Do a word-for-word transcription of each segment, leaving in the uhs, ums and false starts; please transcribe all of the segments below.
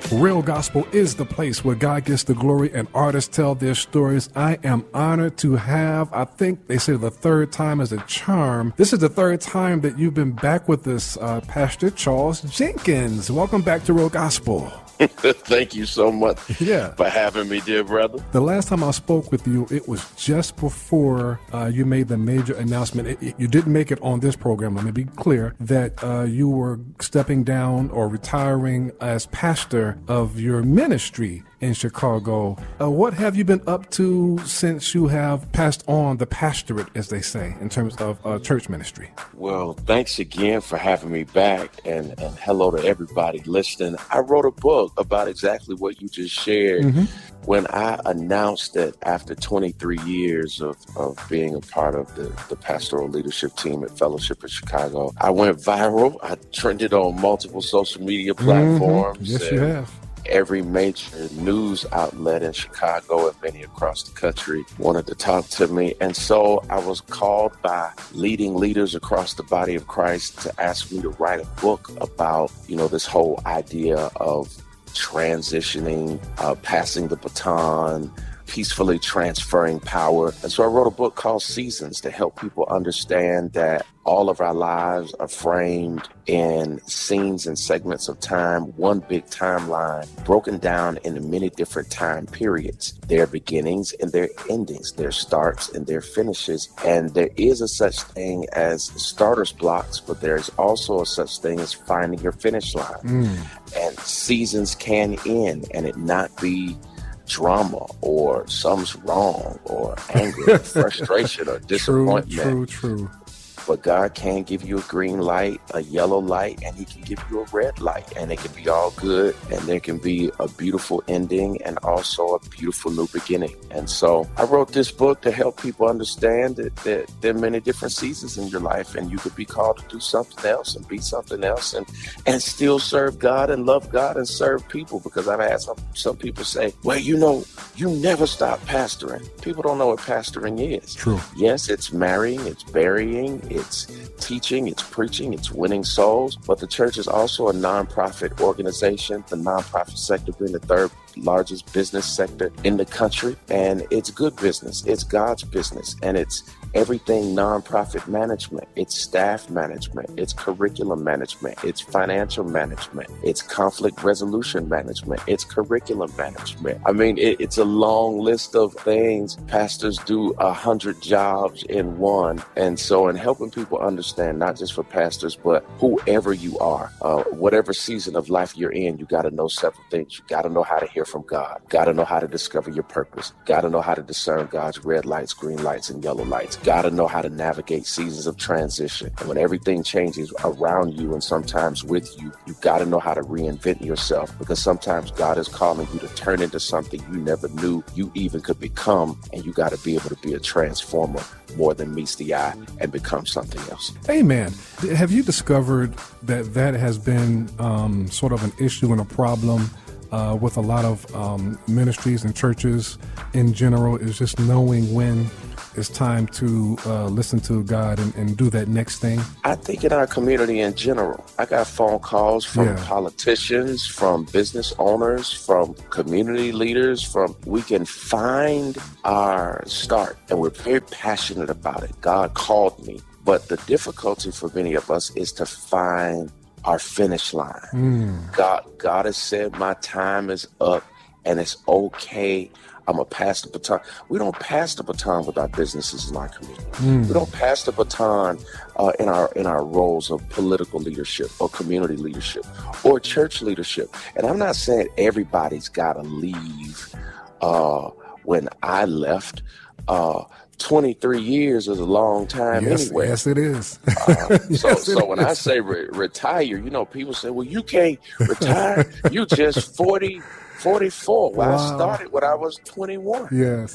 Real Gospel is the place where God gets the glory and artists tell their stories. I am honored to have, I think they say the third time is a charm. This is the third time that you've been back with us, uh, Pastor Charles Jenkins. Welcome back to Real Gospel. Thank you so much yeah. for having me, dear brother. The last time I spoke with you, it was just before uh, you made the major announcement. It, it, you didn't make it on this program. Let me be clear that uh, you were stepping down or retiring as pastor of your ministry in Chicago. Uh, what have you been up to since you have passed on the pastorate, as they say, in terms of uh, church ministry? Well, thanks again for having me back, and, and hello to everybody listening. I wrote a book about exactly what you just shared. Mm-hmm. When I announced that after twenty-three years of, of being a part of the, the pastoral leadership team at Fellowship in Chicago, I went viral. I trended on multiple social media platforms. Mm-hmm. Yes, you have. Every major news outlet in Chicago and many across the country wanted to talk to me. And so I was called by leading leaders across the body of Christ to ask me to write a book about, you know, this whole idea of transitioning, uh, passing the baton, peacefully transferring power. And so I wrote a book called Seasons to help people understand that all of our lives are framed in scenes and segments of time, one big timeline, broken down into many different time periods. Their beginnings and their endings, their starts and their finishes. And there is a such thing as starter's blocks, but there's also a such thing as finding your finish line. Mm. And seasons can end and it not be drama or something's wrong or anger, or frustration or disappointment. True, true, true. But God can give you a green light, a yellow light, and he can give you a red light. And it can be all good. And there can be a beautiful ending and also a beautiful new beginning. And so I wrote this book to help people understand that, that there are many different seasons in your life. And you could be called to do something else and be something else and, and still serve God and love God and serve people. Because I've had some, some people say, well, you know, you never stop pastoring. People don't know what pastoring is. True. Yes, it's marrying, it's burying, it's teaching, it's preaching, it's winning souls. But the church is also a nonprofit organization, the nonprofit sector being the third largest business sector in the country. And it's good business. It's God's business. And it's everything nonprofit management. It's staff management. It's curriculum management. It's financial management. It's conflict resolution management. It's curriculum management. I mean, it, it's a long list of things. Pastors do a hundred jobs in one. And so in helping people understand, not just for pastors, but whoever you are, uh, whatever season of life you're in, you got to know several things. You got to know how to hear from God. Got to know how to discover your purpose. Got to know how to discern God's red lights, green lights, and yellow lights. Got to know how to navigate seasons of transition. And when everything changes around you and sometimes with you, you got to know how to reinvent yourself, because sometimes God is calling you to turn into something you never knew you even could become. And you got to be able to be a transformer more than meets the eye and become something else. Amen. Have you discovered that that has been um, sort of an issue and a problem uh, with a lot of um, ministries and churches in general, is just knowing when it's time to uh, listen to God and, and do that next thing? I think in our community in general, I got phone calls from yeah. politicians, from business owners, from community leaders, from we can find our start, and we're very passionate about it. God called me. But the difficulty for many of us is to find our finish line. Mm. God, God has said, my time is up and it's okay. I'm going to pass the baton. We don't pass the baton with our businesses in our community. Mm. We don't pass the baton uh, in our in our roles of political leadership or community leadership or church leadership. And I'm not saying everybody's got to leave. Uh, when I left, uh, twenty-three years is a long time yes, anyway. Yes, it is. Uh, so yes, so when is. I say re- retire, you know, people say, well, you can't retire. You just forty, forty-four. Well, wow. I started when I was twenty-one. Yes. How,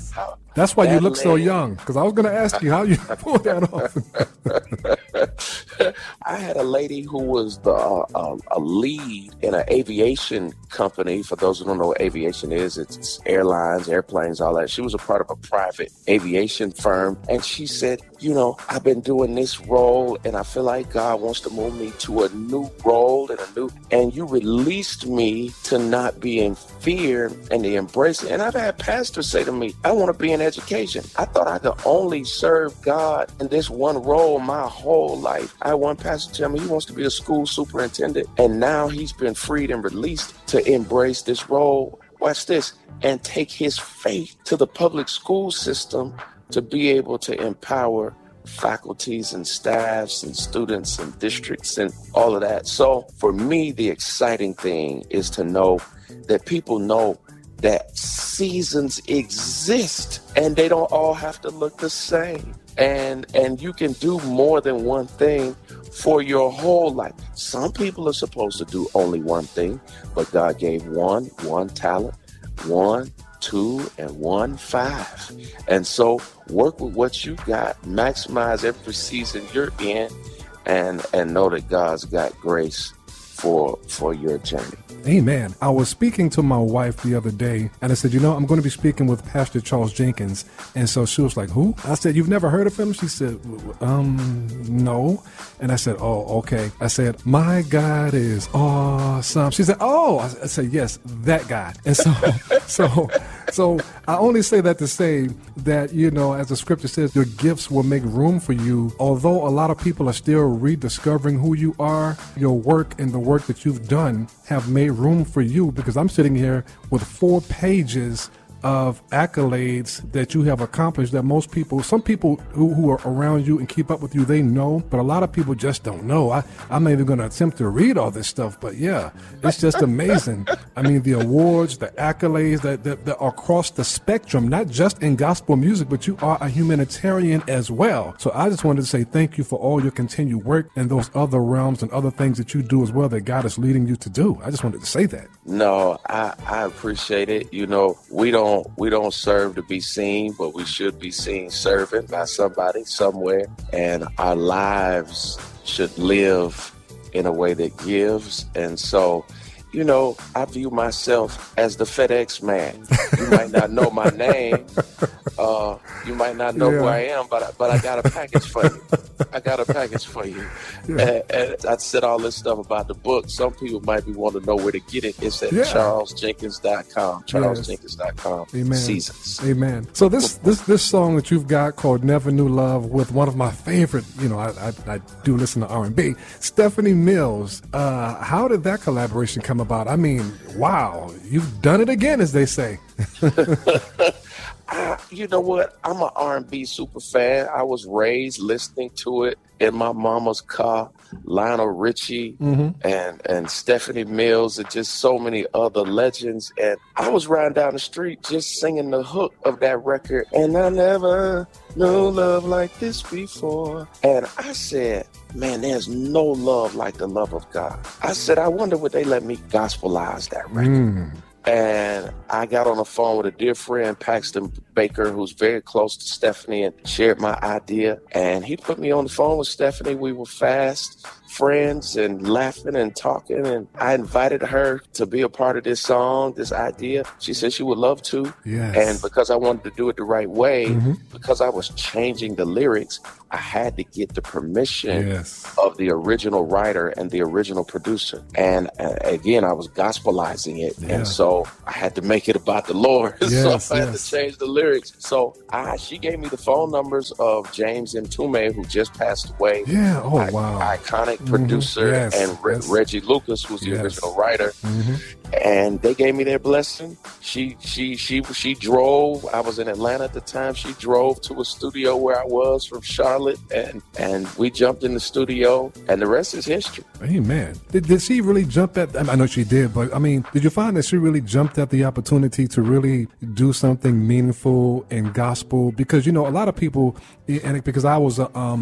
That's why that you look lady, so young, because I was going to ask you how you pulled that off. I had a lady who was the uh, uh, a lead in an aviation company. For those who don't know what aviation is, it's airlines, airplanes, all that. She was a part of a private aviation firm. And she said, you know, I've been doing this role and I feel like God wants to move me to a new role and a new, and you released me to not be in fear and to embrace it. And I've had pastors say to me, I want to be in education. I thought I could only serve God in this one role my whole life. I had one pastor tell me he wants to be a school superintendent, and now he's been freed and released to embrace this role. Watch this, and take his faith to the public school system to be able to empower faculties and staffs and students and districts and all of that. So for me, the exciting thing is to know that people know that seasons exist and they don't all have to look the same. And and you can do more than one thing for your whole life. Some people are supposed to do only one thing, but God gave one, one talent, one, two, and one, five. And so work with what you got, maximize every season you're in, and and know that God's got grace for for your journey. Amen. I was speaking to my wife the other day, and I said, you know, I'm going to be speaking with Pastor Charles Jenkins. And so she was like, who? I said, you've never heard of him? She said, um, no. And I said, oh, okay. I said, my God is awesome. She said, oh, I said, yes, that guy. And so, so, so I only say that to say that, you know, as the scripture says, your gifts will make room for you. Although a lot of people are still rediscovering who you are, your work and the work that you've done have made room for you, because I'm sitting here with four pages of accolades that you have accomplished that most people, some people who, who are around you and keep up with you, they know, but a lot of people just don't know. I, I'm not even going to attempt to read all this stuff, but yeah, it's just amazing. I mean, the awards, the accolades that, that, that are across the spectrum, not just in gospel music, but you are a humanitarian as well. So I just wanted to say thank you for all your continued work and those other realms and other things that you do as well that God is leading you to do. I just wanted to say that. No, I, I appreciate it. You know, we don't we don't serve to be seen, but we should be seen serving by somebody somewhere. And our lives should live in a way that gives. And so, you know, I view myself as the FedEx man. You might not know my name. Uh, you might not know yeah. who I am, but I, but I got a package for you. I got a package for you. Yeah. And, and I said all this stuff about the book. Some people might be wanting to know where to get it. It's at yeah. charles jenkins dot com. charles jenkins dot com. Amen. Seasons. Amen. So this this this song that you've got called Never Knew Love with one of my favorite, you know, I I, I do listen to R and B, Stephanie Mills. Uh, how did that collaboration come about? I mean, wow, you've done it again, as they say. I, you know what? I'm an R and B super fan. I was raised listening to it in my mama's car. Lionel Richie mm-hmm. and and Stephanie Mills and just so many other legends. And I was riding down the street just singing the hook of that record. And I never knew love like this before. And I said, man, there's no love like the love of God. I said, I wonder would they let me gospelize that record. Mm. And I got on the phone with a dear friend, Paxton Baker, who's very close to Stephanie, and shared my idea. And he put me on the phone with Stephanie. We were fast friends and laughing and talking. And I invited her to be a part of this song, this idea. She said she would love to. Yes. And because I wanted to do it the right way, mm-hmm. because I was changing the lyrics, I had to get the permission yes. of the original writer and the original producer. And uh, again, I was gospelizing it. Yeah. And so I had to make it about the Lord. Yes, so I had yes. to change the lyrics. So I, she gave me the phone numbers of James Mtume, who just passed away. Yeah. Oh, I, wow. Iconic mm-hmm. producer. Yes. And Re- yes. Reggie Lucas, who's the yes. original writer. Mm-hmm. And they gave me their blessing. She, she, she, she drove. I was in Atlanta at the time. She drove to a studio where I was from Charlotte, and and we jumped in the studio, and the rest is history. Amen. Did, did she really jump at? I know she did, but I mean, did you find that she really jumped at the opportunity to really do something meaningful in gospel? Because you know, a lot of people, and because I was a um.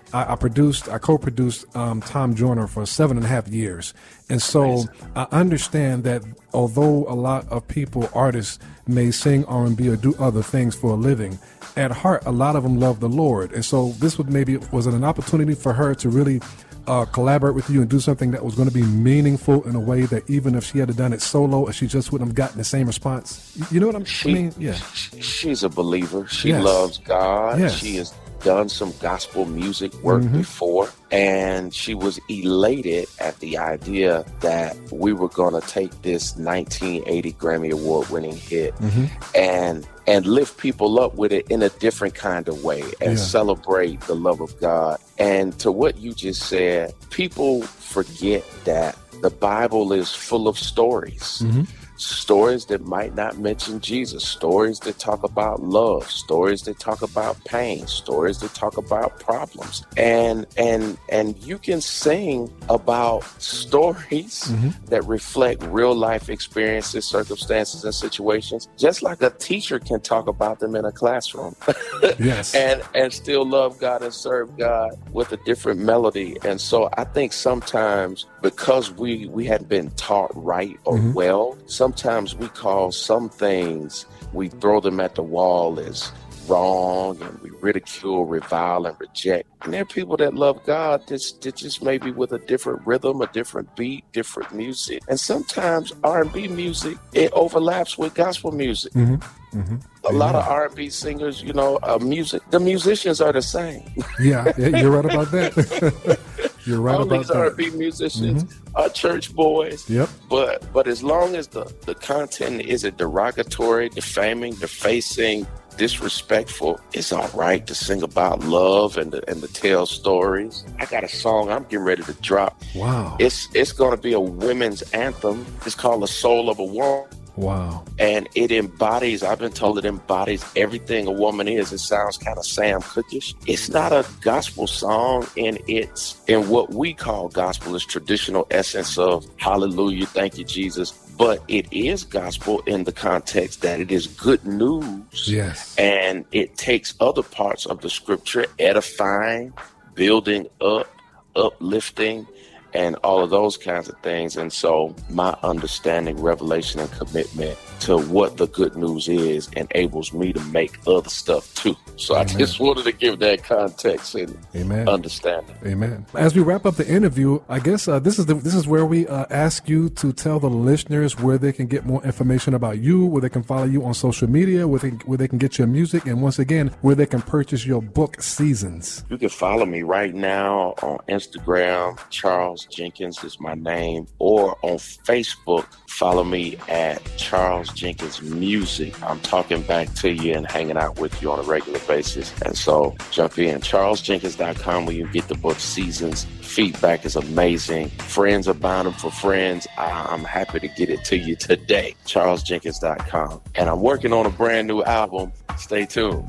I, I produced, I co-produced um, Tom Joyner for seven and a half years. And so Amazing. I understand that although a lot of people, artists, may sing R and B or do other things for a living, at heart, a lot of them love the Lord. And so this would maybe, was it an opportunity for her to really uh, collaborate with you and do something that was going to be meaningful in a way that even if she had done it solo, she just wouldn't have gotten the same response? You know what I'm, she, I mean? Yeah. She's a believer. She yes. loves God. Yes. She has done some gospel music work mm-hmm. before, and she was elated at the idea that we were going to take this nineteen eighty Grammy Award winning hit mm-hmm. and and lift people up with it in a different kind of way and yeah. celebrate the love of God. And to what you just said, people forget that the Bible is full of stories. Mm-hmm. Stories that might not mention Jesus, stories that talk about love, stories that talk about pain, stories that talk about problems. And and and you can sing about stories mm-hmm. that reflect real life experiences, circumstances, and situations, just like a teacher can talk about them in a classroom. Yes. and and still love God and serve God with a different melody. And so I think sometimes because we we hadn't been taught right or mm-hmm. well, sometimes we call some things, we throw them at the wall as wrong, and we ridicule, revile, and reject. And there are people that love God that's, that just maybe with a different rhythm, a different beat, different music. And sometimes R and B music, it overlaps with gospel music. Mm-hmm. Mm-hmm. A lot yeah. of R and B singers, you know, uh, music, the musicians are the same. Yeah, you're right about that. You're right All about these that. R and B musicians mm-hmm. are church boys. Yep. But but as long as the, the content isn't derogatory, defaming, defacing, disrespectful, it's all right to sing about love and to, and to tell stories. I got a song I'm getting ready to drop. Wow. It's it's going to be a women's anthem. It's called The Soul of a Woman. Wow. And it embodies, I've been told it embodies everything a woman is. It sounds kind of Sam Cookish. It's not a gospel song in its, in what we call gospel is traditional essence of hallelujah, thank you, Jesus. But it is gospel in the context that it is good news. Yes. And it takes other parts of the scripture, edifying, building up, uplifting, and all of those kinds of things. And so my understanding, revelation, and commitment to what the good news is enables me to make other stuff too. So Amen. I just wanted to give that context and Amen. Understanding. Amen. As we wrap up the interview, I guess uh, this is the, this is where we uh, ask you to tell the listeners where they can get more information about you, where they can follow you on social media, where they, where they can get your music, and once again, where they can purchase your book, Seasons. You can follow me right now on Instagram. Charles Jenkins is my name, or on Facebook, follow me at Charles Jenkins Music. I'm talking back to you and hanging out with you on a regular basis. And so jump in, charles jenkins dot com, where you get the book Seasons. Feedback is amazing. Friends are buying them for friends. I'm happy to get it to you today, charles jenkins dot com. And I'm working on a brand new album. Stay tuned.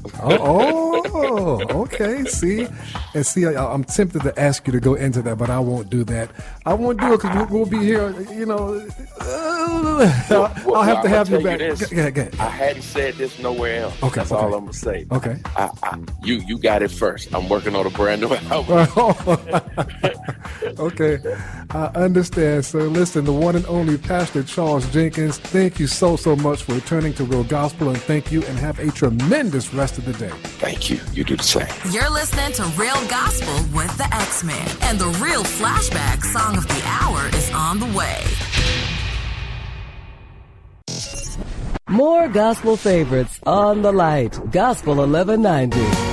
oh, oh, okay. See? And see, I, I'm tempted to ask you to go into that, but I won't do that. I won't do it because we'll be here, you know. Uh, well, I'll, well, I'll have well, to have you back. You go ahead, go ahead. I hadn't said this nowhere else. Okay, That's okay. all I'm going to say. Okay. I, I, you, you got it first. I'm working on a brand new album. Okay. I understand. So listen, the one and only Pastor Charles Jenkins, thank you so, so much for returning to Real Gospel, and thank you, and have a tremendous rest of the day. Thank you. You do the same. You're listening to Real Gospel with the X-Men, and the Real Flashback Song of the Hour is on the way. More gospel favorites on the light. Gospel eleven ninety.